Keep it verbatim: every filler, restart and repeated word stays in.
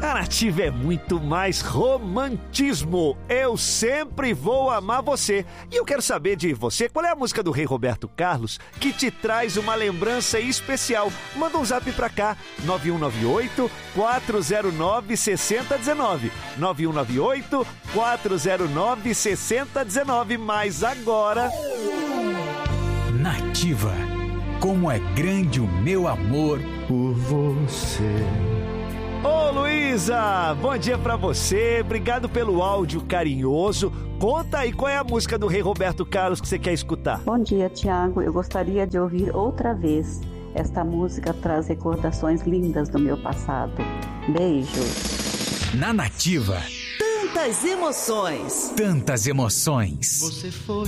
A Nativa é muito mais romantismo. Eu sempre vou amar você. E eu quero saber de você, qual é a música do Rei Roberto Carlos que te traz uma lembrança especial? Manda um zap pra cá, nove um nove oito, quatro zero nove, seis zero um nove. nove um nove oito, quatro zero nove, seis zero um nove. Mas agora... Nativa. Como é grande o meu amor por você. Ô Luísa, bom dia pra você, obrigado pelo áudio carinhoso. Conta aí qual é a música do Rei Roberto Carlos que você quer escutar. Bom dia, Tiago, eu gostaria de ouvir outra vez. Esta música traz recordações lindas do meu passado. Beijos. Na Nativa. Tantas emoções. Tantas emoções. Você foi